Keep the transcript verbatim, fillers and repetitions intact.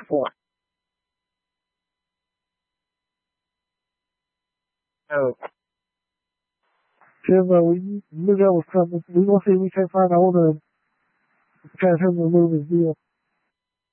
for. So, Tim, uh, we knew that was coming. We gonna see if we can find a hold of him. Try to him to move his deal.